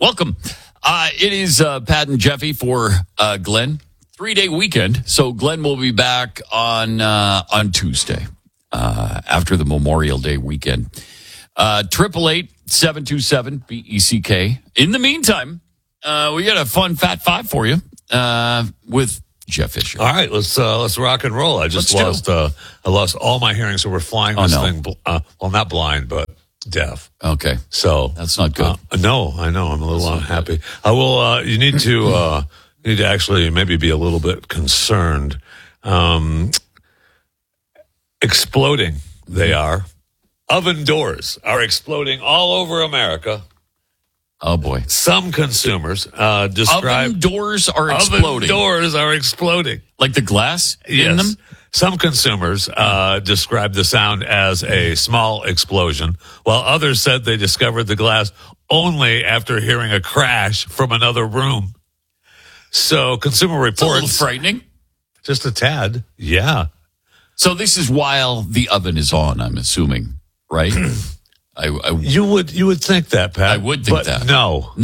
Welcome. It is Pat and Jeffy for Glenn. 3-day weekend. So Glenn will be back on Tuesday after the Memorial Day weekend. 888-727-BECK. In the meantime, we got a fun Fat Five for you with Jeff Fisher. All right, let's rock and roll. I lost all my hearing, so we're flying this thing. Well, not blind, but deaf. Okay, so that's not good. No, I know. I'm a little unhappy. I will. You need to actually maybe be a little bit concerned. Exploding, they are. Oven doors are exploding all over America. Oh, boy. Some consumers describe... Oven doors are exploding. Oven doors are exploding. Like the glass in them? Some consumers described the sound as a small explosion, while others said they discovered the glass only after hearing a crash from another room. So Consumer Reports... It's a little frightening. Just a tad, yeah. So this is while the oven is on, I'm assuming, right? You would think that, Pat. I would think that. No.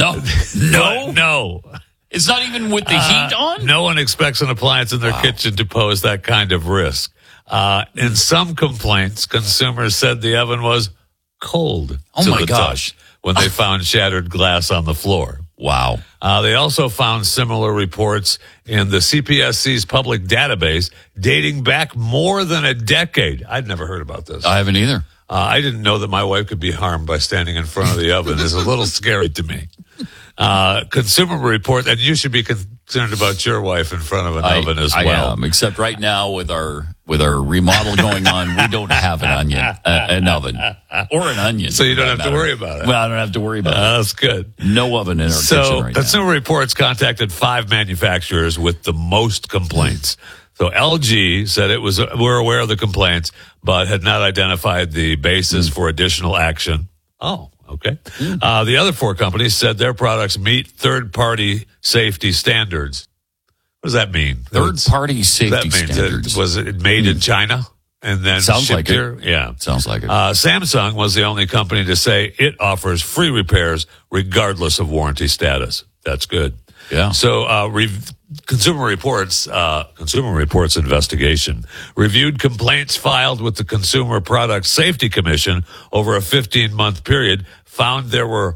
It's not even with the heat on? No one expects an appliance in their kitchen to pose that kind of risk. In some complaints, consumers said the oven was cold to the touch when they found shattered glass on the floor. Wow. They also found similar reports in the CPSC's public database dating back more than a decade. I'd never heard about this. I haven't either. I didn't know that my wife could be harmed by standing in front of the oven. It's a little scary to me. Consumer Report, and you should be concerned about your wife in front of an oven as well. I am, except right now with our remodel going on, we don't have an oven or an onion. So you don't have to worry about it. Well, I don't have to worry about it. That's good. No oven in our kitchen right now. Consumer Reports contacted 5 manufacturers with the most complaints. So LG said we're aware of the complaints, but had not identified the basis for additional action. Oh, okay. The other 4 companies said their products meet third-party safety standards. What does that mean? Third-party safety standards. Was it made in China and then shipped here? Yeah. Sounds like it. Samsung was the only company to say it offers free repairs regardless of warranty status. That's good. Yeah. So, Consumer Reports investigation reviewed complaints filed with the Consumer Product Safety Commission over a 15-month period, found there were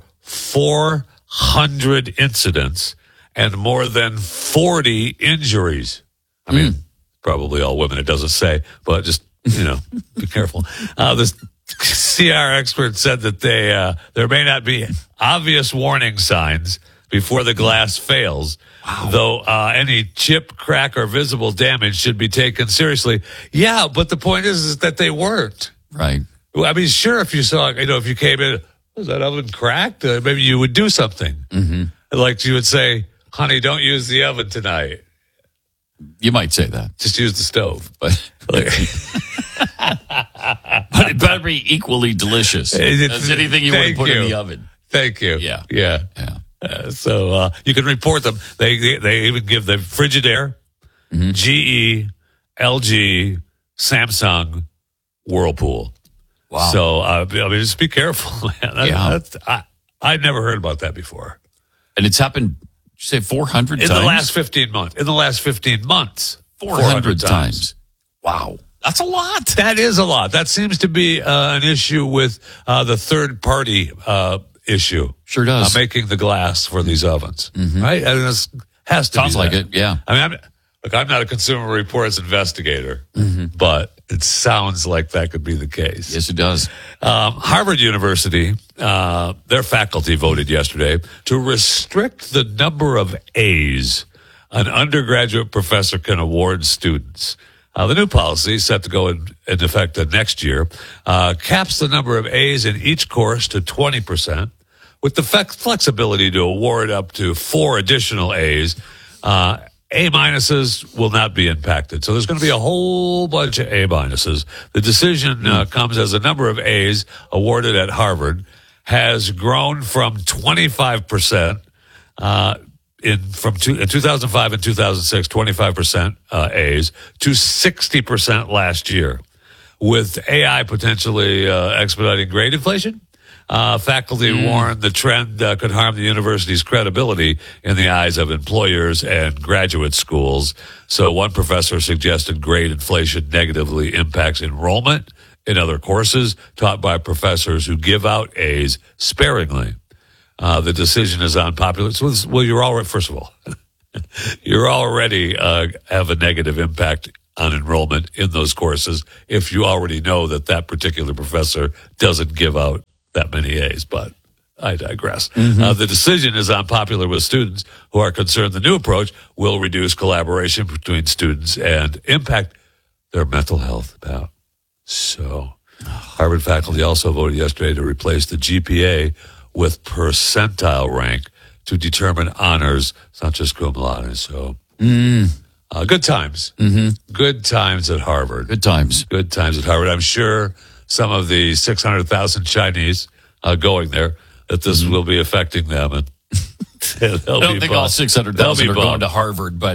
400 incidents and more than 40 injuries. I mean, probably all women, it doesn't say, but just, be careful. The CR expert said that there may not be obvious warning signs before the glass fails. Wow. Though any chip, crack, or visible damage should be taken seriously. Yeah, but the point is that they weren't. Right. I mean, sure, if you saw, if you came in, was that oven cracked? Maybe you would do something. Mm-hmm. Like you would say, honey, don't use the oven tonight. You might say that. Just use the stove. But it better be equally delicious as anything you would put in the oven. Thank you. Yeah. So you can report them. They even give the Frigidaire, GE, LG, Samsung, Whirlpool. Wow. So just be careful, man. I'd never heard about that before. And it's happened. Did you say 400 times in the last 15 months? In the last 15 months, 400 times. Wow. That's a lot. That is a lot. That seems to be an issue with the third party issue. Sure does. Making the glass for these ovens, right? And this has to Sounds like it, yeah. I mean, I'm not a Consumer Reports investigator, but it sounds like that could be the case. Yes, it does. Harvard University, their faculty voted yesterday to restrict the number of A's an undergraduate professor can award students. The new policy, set to go in effect next year, caps the number of A's in each course to 20%, with the flexibility to award up to 4 additional A's. A-minuses will not be impacted. So there's going to be a whole bunch of A-minuses. The decision comes as the number of A's awarded at Harvard has grown from 25% in 2005 and 2006, 25% A's to 60% last year. With AI potentially expediting grade inflation, Faculty warned the trend could harm the university's credibility in the eyes of employers and graduate schools. So one professor suggested grade inflation negatively impacts enrollment in other courses taught by professors who give out A's sparingly. The decision is unpopular. So you're already, first of all, you're already have a negative impact on enrollment in those courses if you already know that particular professor doesn't give out that many A's. But I digress. The decision is unpopular with students who are concerned the new approach will reduce collaboration between students and impact their mental health. So Harvard faculty also voted yesterday to replace the GPA with percentile rank to determine honors, it's not just cum laude. So, good times. Good times at Harvard. Good times. Good times at Harvard. I'm sure some of the 600,000 Chinese going there, that this will be affecting them. And I don't think all 600,000 are going to Harvard, but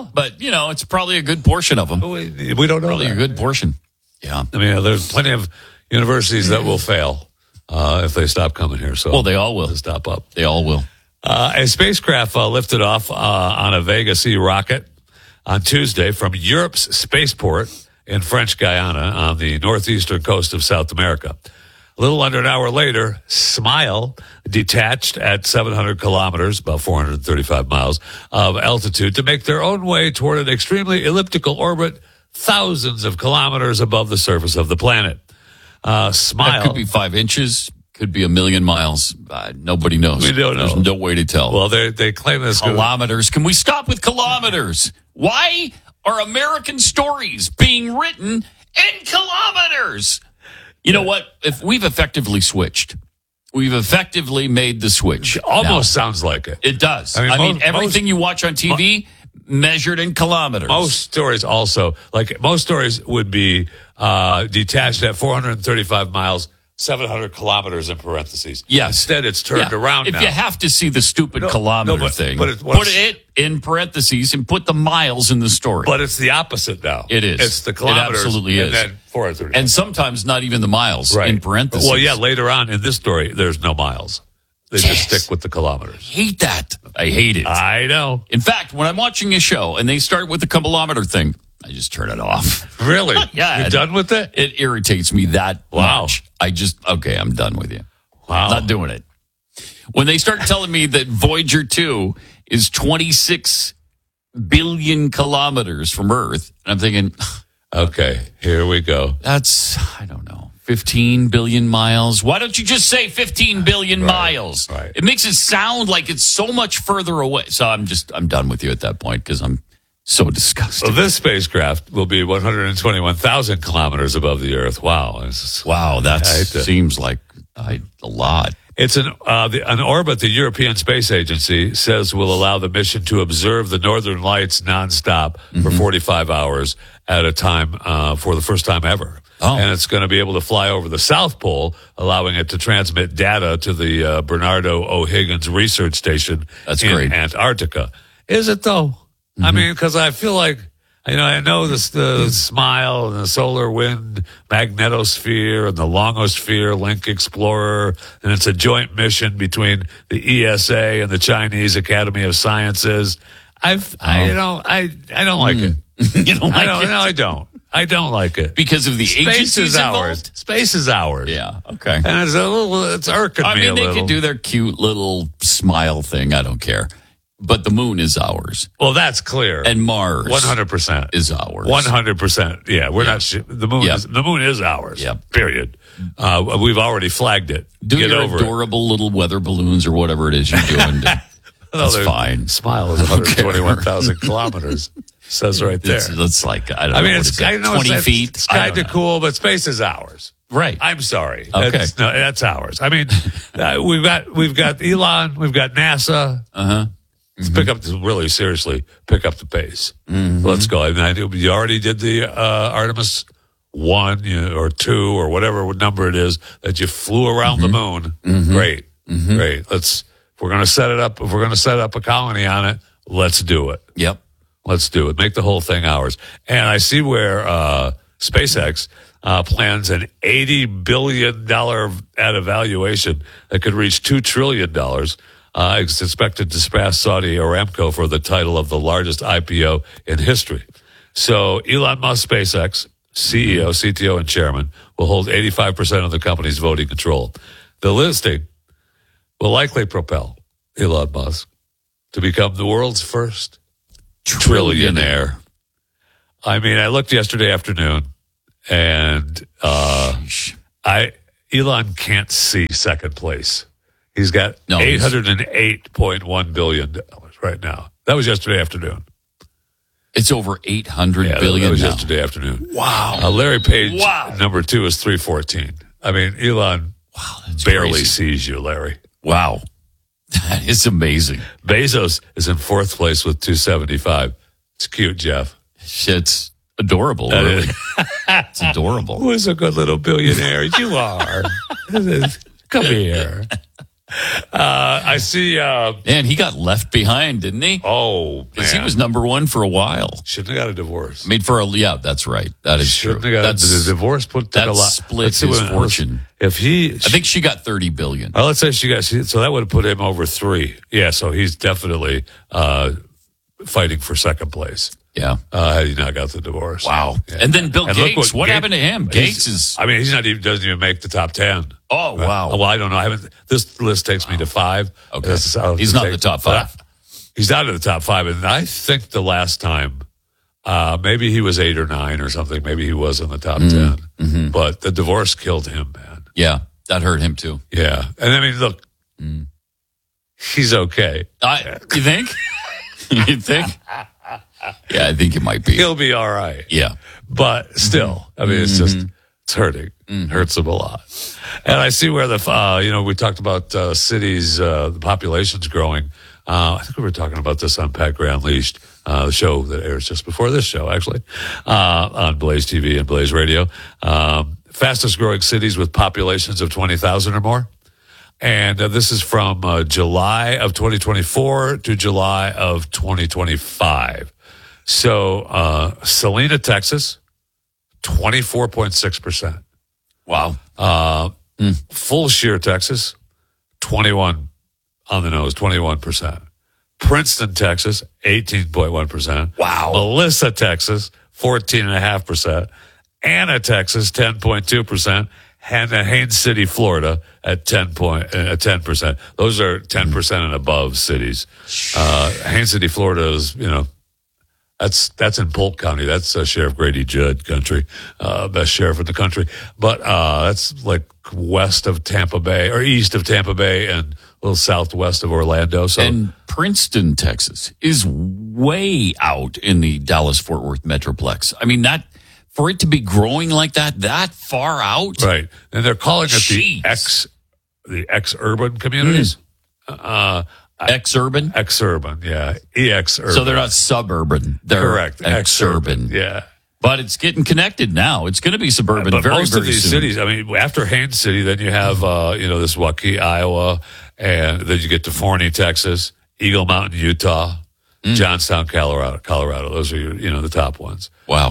it's probably a good portion of them. We don't know. Probably a good portion. Yeah. I mean, there's plenty of universities that will fail if they stop coming here. So, they all will. Stop up. They all will. A spacecraft lifted off on a Vega C rocket on Tuesday from Europe's spaceport in French Guiana on the northeastern coast of South America. A little under an hour later, Smile detached at 700 kilometers, about 435 miles of altitude, to make their own way toward an extremely elliptical orbit thousands of kilometers above the surface of the planet. Smile. That could be 5 inches. Could be 1,000,000 miles. Nobody knows. We don't know. There's no way to tell. Well, they claim this. Kilometers. Can we stop with kilometers? Why are American stories being written in kilometers? You know what? If we've effectively switched. We've effectively made the switch. It almost sounds like it. It does. I mean, everything you watch on TV measured in kilometers. Most stories also, most stories would be detached at 435 miles, 700 kilometers in parentheses. Yes. Instead, it's turned around now. If you have to see the stupid kilometer thing, put it in parentheses and put the miles in the story. But it's the opposite now. It is. It's the kilometers. It absolutely is. And then 435. And sometimes not even the miles in parentheses. Well, yeah, later on in this story, there's no miles. They just stick with the kilometers. Hate that. I hate it. I know. In fact, when I'm watching a show and they start with the kilometer thing, I just turn it off. Really? Yeah. You're done with it? It irritates me that much. I'm done with you. Wow. Not doing it. When they start telling me that Voyager 2 is 26 billion kilometers from Earth, and I'm thinking, okay, here we go. That's, 15 billion miles. Why don't you just say 15 billion miles? Right. It makes it sound like it's so much further away. So I'm done with you at that point because I'm so disgusted. So this spacecraft will be 121,000 kilometers above the Earth. Wow. That seems like a lot. It's an orbit the European Space Agency says will allow the mission to observe the Northern Lights nonstop for 45 hours at a time for the first time ever. Oh. And it's going to be able to fly over the South Pole, allowing it to transmit data to the Bernardo O'Higgins Research Station in Antarctica. Is it, though? I mean, because I feel like, I know the SMILE and the Solar Wind Magnetosphere and the Longosphere Link Explorer, and it's a joint mission between the ESA and the Chinese Academy of Sciences. I don't like it. You don't like it? No, I don't. I don't like it. Because of the agencies involved? Space is ours. Yeah, okay. And it's irking me a little. They could do their cute little smile thing. I don't care. But the moon is ours. Well, that's clear. And Mars 100% is ours. 100%. Yeah, we're not. The moon is ours. Yeah. Period. We've already flagged it. Do your adorable little weather balloons or whatever it is you're doing. That's fine. SMILE is 121,000 kilometers. Says right there. It's like, I don't know. It's 20 feet. It's kind of cool, but space is ours. Right. I'm sorry. Okay. That's ours. I mean, we've got Elon, we've got NASA. Let's pick up the pace. Let's go. You already did the Artemis 1 or 2 or whatever number it is that you flew around the moon. Great. If we're going to set it up, if we're going to set up a colony on it, let's do it. Yep. Let's do it. Make the whole thing ours. And I see where SpaceX plans an $80 billion at a valuation that could reach $2 trillion. It's expected to surpass Saudi Aramco for the title of the largest IPO in history. So Elon Musk, SpaceX, CEO, CTO, and chairman will hold 85% of the company's voting control. The listing will likely propel Elon Musk to become the world's first trillionaire. I mean, I looked yesterday afternoon, and Elon can't see second place. He's got $808.1 billion right now. That was yesterday afternoon. It's over $800 billion that was now. yesterday afternoon. Wow. Larry Page, number 2, is 314. I mean, Elon barely crazy. sees you, Larry. Wow. That is amazing. Bezos is in 4th place with 275. It's cute, Jeff. It's adorable. Really. It's adorable. Who is a good little billionaire? You are. Come here. I see. And he got left behind, didn't he? Oh, Because man. he was number 1 for a while. Shouldn't have got a divorce. Made for that's right. That is true. Shouldn't have got the divorce. That split his fortune. I think she got $30 billion. Let's say so that would have put him over 3. Yeah, so he's definitely fighting for second place. Yeah. Had he not got the divorce. Wow. Yeah. And then Bill And Gates. What happened to him? Gates is. I mean, doesn't even make the top 10. Oh, wow. Well, I don't know. This list takes me to 5. Okay. He's not in the top 5. He's not in the top 5. And I think the last time, maybe he was 8 or 9 or something. Maybe he was in the top 10. Mm-hmm. But the divorce killed him, man. Yeah. That hurt him too. Yeah. And I mean, look, he's okay. You think? You think? Yeah, I think it might be. He'll be all right. Yeah. But still, I mean, it's hurting. Hurts him a lot. And I see where we talked about cities, the population's growing. I think we were talking about this on Pat Gray Unleashed, the show that airs just before this show, actually, on Blaze TV and Blaze Radio. Fastest growing cities with populations of 20,000 or more. And this is from July of 2024 to July of 2025. So Salina, Texas, 24.6%. Wow. Full Shear, Texas, 21%. Princeton, Texas, 18.1%. Wow. Melissa, Texas, 14.5%. Anna, Texas, 10.2%. And Haines City, Florida, at 10%. Those are 10% and above cities. Haines City, Florida is, that's in Polk County. That's Sheriff Grady Judd country, best sheriff in the country. But that's like west of Tampa Bay or east of Tampa Bay and a little southwest of Orlando. So, and Princeton, Texas, is way out in the Dallas-Fort Worth metroplex. I mean, for it to be growing like that far out, right? And they're calling it the ex-urban communities. Ex-urban? Ex-urban, yeah. EX-urban. So they're not suburban. They're correct. Ex-urban. Yeah. But it's getting connected now. It's going to be suburban but very, most very of these soon. cities, I mean, after Haines City, then you have, this Waukee, Iowa, and then you get to Forney, Texas, Eagle Mountain, Utah, Johnstown, Colorado. Those are the top ones. Wow.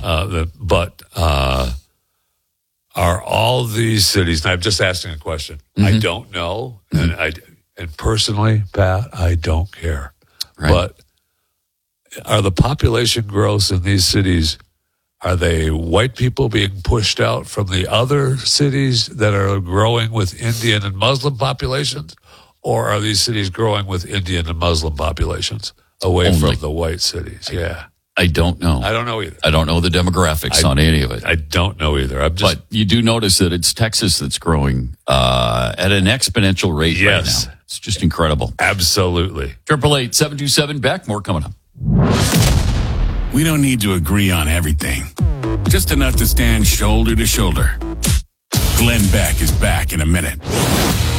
Are all these cities, and I'm just asking a question. I don't know. And personally, Pat, I don't care. Right. But are the population growths in these cities, are they white people being pushed out from the other cities that are growing with Indian and Muslim populations? Or are these cities growing with Indian and Muslim populations away from the white cities? Yeah. I don't know. I don't know either. I don't know the demographics on any of it. I don't know either. But you do notice that it's Texas that's growing at an exponential rate right now. It's just incredible. Absolutely. 888-727-BECK. More coming up. We don't need to agree on everything. Just enough to stand shoulder to shoulder. Glenn Beck is back in a minute.